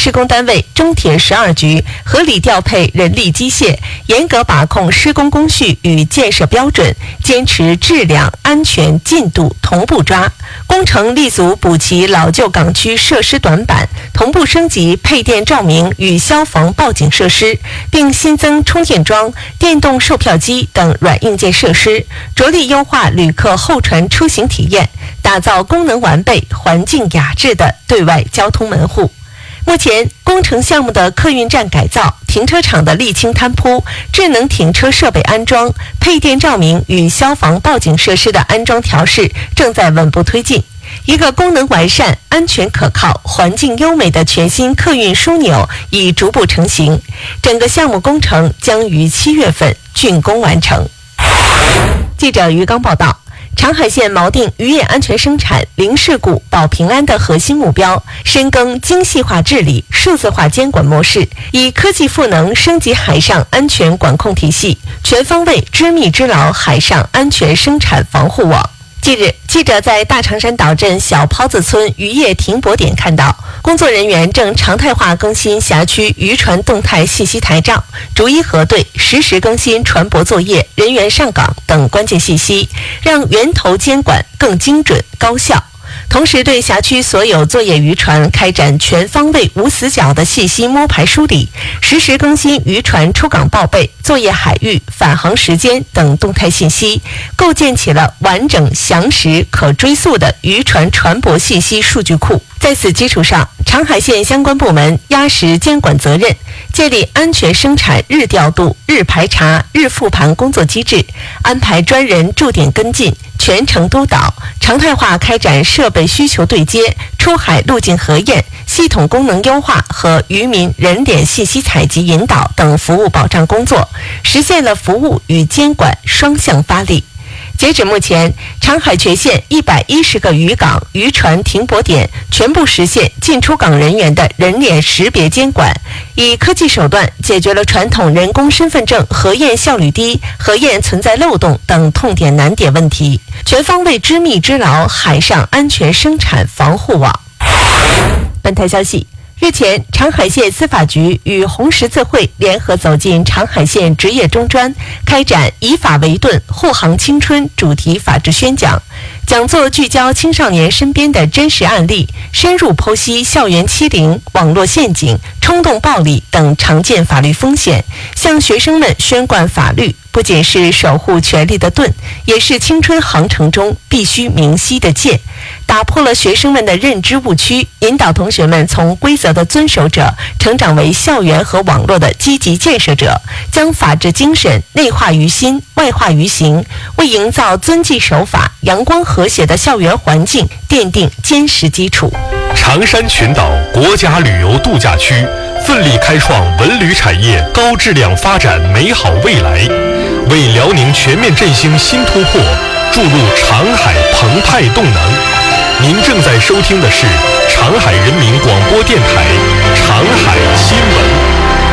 施工单位中铁12局合理调配人力机械，严格把控施工工序与建设标准，坚持质量、安全、进度同步抓。工程立足补齐老旧港区设施短板，同步升级配电照明与消防报警设施，并新增充电桩、电动售票机等软硬件设施，着力优化旅客候船出行体验，打造功能完备、环境雅致的对外交通门户。目前，工程项目的客运站改造、停车场的沥青摊铺、智能停车设备安装、配电照明与消防报警设施的安装调试正在稳步推进。一个功能完善、安全可靠、环境优美的全新客运枢纽已逐步成型，整个项目工程将于7月份竣工完成。记者于刚报道。长海县锚定渔业安全生产、零事故、保平安的核心目标，深耕精细化治理、数字化监管模式，以科技赋能升级海上安全管控体系，全方位织密织牢海上安全生产防护网。近日，记者在大长山岛镇小泡子村渔业停泊点看到，工作人员正常态化更新辖区渔船动态信息台账，逐一核对，实时更新船舶作业、人员上岗等关键信息，让源头监管更精准高效。同时对辖区所有作业渔船开展全方位无死角的信息摸排梳理，实时更新渔船出港报备、作业海域、返航时间等动态信息，构建起了完整、详实、可追溯的渔船船舶信息数据库。在此基础上，长海县相关部门压实监管责任，建立安全生产日调度、日排查、日复盘工作机制，安排专人驻点跟进，全程督导，常态化开展设备需求对接、出海路径核验、系统功能优化和渔民人脸信息采集引导等服务保障工作，实现了服务与监管双向发力。截止目前，长海全县110个渔港、渔船停泊点全部实现进出港人员的人脸识别监管，以科技手段解决了传统人工身份证核验效率低、核验存在漏洞等痛点难点问题，全方位织密织牢海上安全生产防护网。本台消息，日前，长海县司法局与红十字会联合走进长海县职业中专，开展以法为盾，护航青春主题法治宣讲。讲座聚焦青少年身边的真实案例，深入剖析校园欺凌、网络陷阱、冲动暴力等常见法律风险，向学生们宣贯法律不仅是守护权利的盾，也是青春航程中必须明晰的戒，打破了学生们的认知误区，引导同学们从规则的遵守者成长为校园和网络的积极建设者，将法治精神内化于心、外化于行，为营造遵纪守法、阳光和谐的校园环境奠定坚实基础。 长山群岛国家旅游度假区奋力开创文旅产业高质量发展美好未来，为辽宁全面振兴新突破注入长海澎湃动能。您正在收听的是长海人民广播电台长海新闻。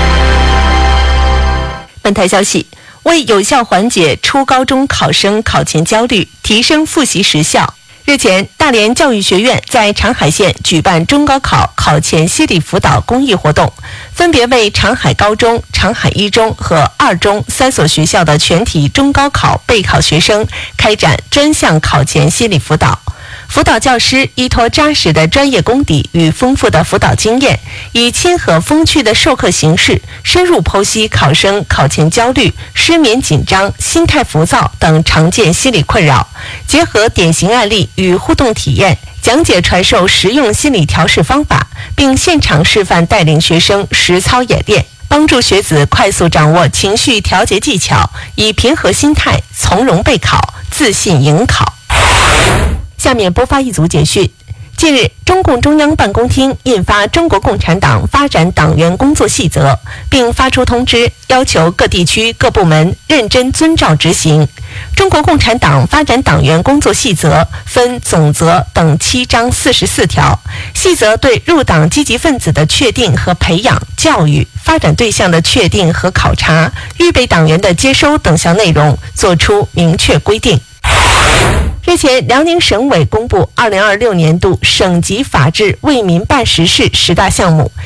本台消息，为有效缓解初高中考生考前焦虑，提升复习时效，日前，大连教育学院在长海县举办中高考考前心理辅导公益活动，分别为长海高中、长海一中和二中3所学校的全体中高考备考学生开展专项考前心理辅导。辅导教师依托扎实的专业功底与丰富的辅导经验，以亲和风趣的授课形式，深入剖析考生考前焦虑、失眠紧张、心态浮躁等常见心理困扰，结合典型案例与互动体验，讲解传授实用心理调试方法，并现场示范带领学生实操演练，帮助学子快速掌握情绪调节技巧，以平和心态从容备考，自信迎考。下面播发一组简讯。近日，中共中央办公厅印发《中国共产党发展党员工作细则》，并发出通知，要求各地区各部门认真遵照执行。中国共产党发展党员工作细则分总则等7章44条，细则对入党积极分子的确定和培养、教育、发展对象的确定和考察、预备党员的接收等项内容作出明确规定。日前，辽宁省委公布2026年度省级法治为民办实事10大项目，